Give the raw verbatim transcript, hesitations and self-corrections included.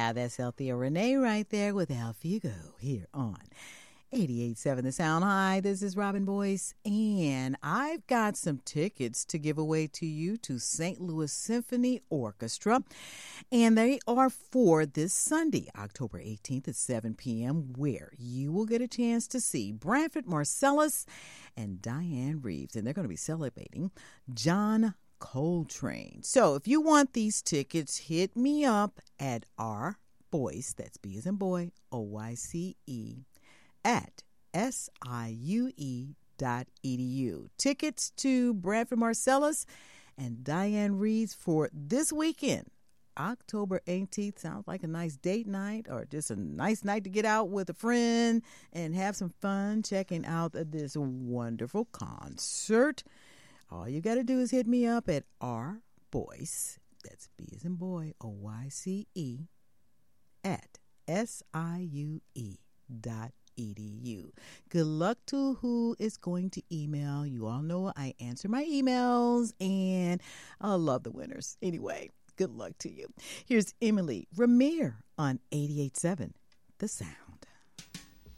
Yeah, that's Althea Renee right there with Al Figo here on eighty-eight point seven The Sound. Hi, this is Robin Boyce, and I've got some tickets to give away to you to Saint Louis Symphony Orchestra, and they are for this Sunday, October eighteenth at seven p.m., where you will get a chance to see Branford Marsalis and Diane Reeves, and they're going to be celebrating John Coltrane. So if you want these tickets, hit me up at R Boyce, that's B as in boy, O Y C E, at S I U E dot E D U. Tickets to Branford Marsalis and Diane Reeves for this weekend, October eighteenth. Sounds like a nice date night or just a nice night to get out with a friend and have some fun checking out this wonderful concert. All you got to do is hit me up at R Boyce, that's B as in boy, O Y C E, at S I U E dot E D U. Good luck to who is going to email. You all know I answer my emails, and I love the winners. Anyway, good luck to you. Here's Emily Ramir on eighty-eight point seven The Sound.